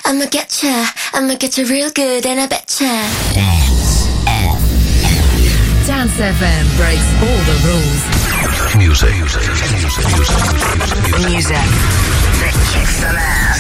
I'ma get you real good and I betcha. Dance FM breaks all the rules. Music that kicks some ass.